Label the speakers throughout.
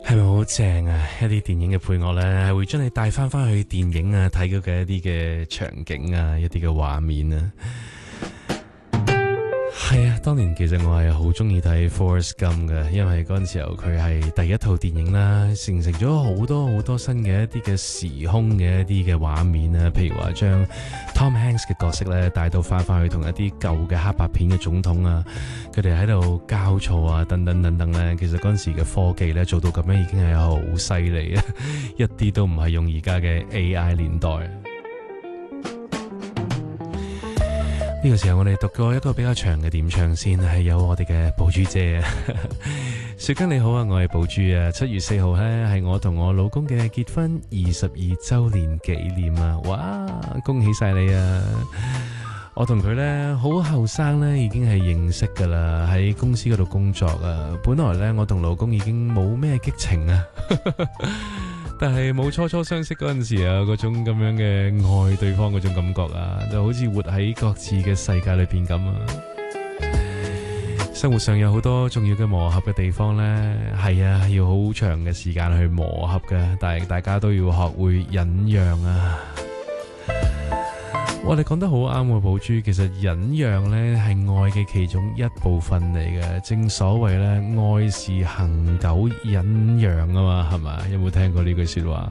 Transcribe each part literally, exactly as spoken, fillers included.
Speaker 1: 係咪好正啊？一啲電影嘅配樂呢，係會將你帶翻翻去電影啊，睇到嘅一啲嘅場景啊，一啲嘅畫面啊。係啊，當年其實我係好中意睇 Forrest Gump 嘅，因為嗰陣時候佢係第一套電影啦，形成咗好多好多新嘅一啲嘅時空嘅一啲嘅畫面啊，譬如話將 Tom Hanks 嘅角色咧帶到翻翻去同一啲舊嘅黑白片嘅總統啊，佢哋喺度交錯啊，等等等等咧，其實嗰陣時嘅科技咧做到咁樣已經係好犀利啊，一啲都唔係用而家嘅 A I 年代。呢個時候我哋讀過一個比較長嘅點唱先，係有我哋嘅寶珠姐啊。雪根你好啊，我係寶珠啊。七月四號呢係我同我老公嘅結婚二十二周年紀念啊！哇，恭喜晒你啊！我同佢呢好後生呢已經係認識噶啦，喺公司嗰度工作啊。本來呢我同老公已經冇咩激情啊。但係冇初初相識嗰陣時啊，嗰種咁樣嘅愛對方嗰種感覺啊，就好似活喺各自嘅世界裏邊咁啊。生活上有好多重要嘅磨合嘅地方呢，係啊，要好長嘅時間去磨合㗎，但係大家都要學會忍讓啊。哇，你講得好啱喎，寶珠。其實忍讓呢係愛嘅其中一部分嚟嘅，正所謂呢，愛是恆久忍讓啊嘛，係嘛？有冇聽過呢句說話？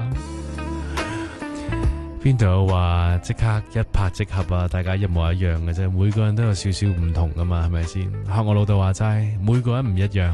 Speaker 1: 邊度有話即刻一拍即合啊？大家一模一樣嘅啫，每個人都有少少唔同噶嘛，係咪先？學我老豆話齋，每個人唔一樣。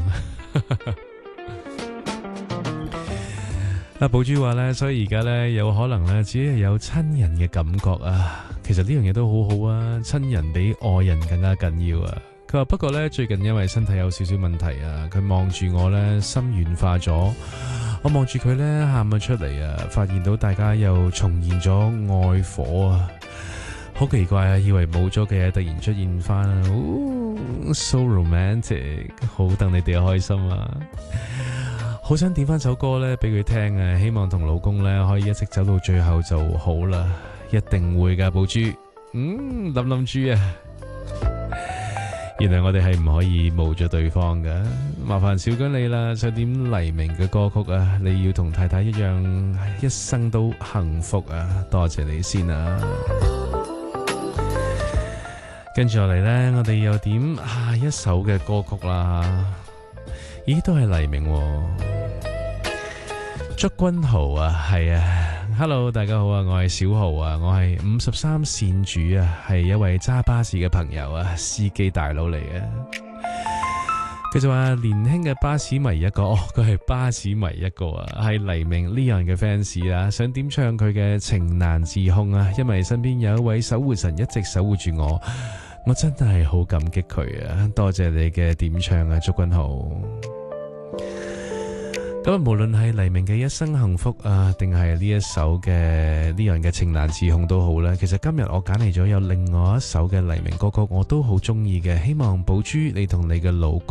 Speaker 1: 阿寶珠話呢，所以而家呢，有可能呢，只係有親人嘅感覺啊。其實呢樣嘢都好好啊，親人比愛人更加緊要啊。佢話不過呢，最近因為身體有少少問題啊，佢望住我呢，心軟化咗。我望住佢呢，喊咗出嚟啊，發現到大家又重現咗愛火啊，好奇怪啊！以為冇咗嘅嘢突然出現翻啊，哦，so romantic， 好等你哋開心啊！好想點翻首歌呢俾佢聽啊，希望同老公呢可以一直走到最後就好啦。一定會噶，寶珠，嗯，諗諗豬啊！原來我哋係唔可以冇咗對方噶，麻煩小姜你啦，想點黎明嘅歌曲啊？你要同太太一樣，一生都幸福啊！多謝你先啊！跟住落嚟呢，我哋又點下一首嘅歌曲啦？咦，都係黎明喎，祝君豪啊，係啊！Hello， 大家好啊，我係小豪啊，我係五十三線主啊，係一位揸巴士嘅朋友啊，司機大佬嚟嘅。佢就話年輕嘅巴士迷一個，哦，佢係巴士迷一個啊，係黎明 Leon 嘅 fans 啊，想點唱佢嘅情難自控啊，因為身邊有一位守護神一直守護住我，我真係好感激佢啊，多謝你嘅點唱啊，祝君豪。咁啊，無論係黎明嘅一生幸福啊，定係呢一首嘅呢樣嘅情難自控都好啦。其實今日我揀嚟咗有另外一首嘅黎明歌曲，我都好中意嘅。希望寶珠你同你嘅老公